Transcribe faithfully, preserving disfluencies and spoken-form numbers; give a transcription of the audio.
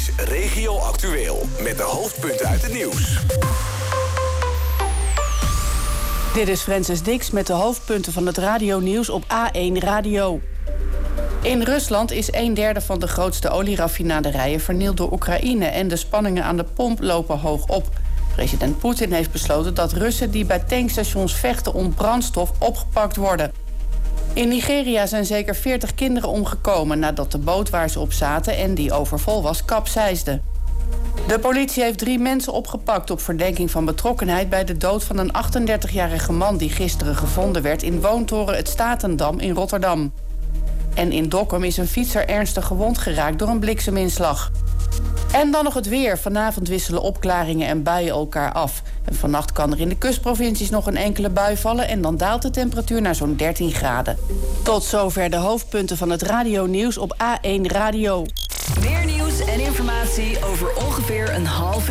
is Regio Actueel. Met de hoofdpunten uit het nieuws. Dit is Francis Dix met de hoofdpunten van het radionieuws op A één Radio. In Rusland is een derde van de grootste olieraffinaderijen vernield door Oekraïne en de spanningen aan de pomp lopen hoog op. President Poetin heeft besloten dat Russen die bij tankstations vechten om brandstof opgepakt worden. In Nigeria zijn zeker veertig kinderen omgekomen nadat de boot waar ze op zaten en die overvol was kapseisde. De politie heeft drie mensen opgepakt op verdenking van betrokkenheid bij de dood van een achtendertigjarige man die gisteren gevonden werd in woontoren Het Statendam in Rotterdam. En in Dokkum is een fietser ernstig gewond geraakt door een blikseminslag. En dan nog het weer. Vanavond wisselen opklaringen en buien elkaar af. En vannacht kan er in de kustprovincies nog een enkele bui vallen en dan daalt de temperatuur naar zo'n dertien graden. Tot zover de hoofdpunten van het radionieuws op A één Radio. Meer nieuws en informatie over ongeveer een half uur.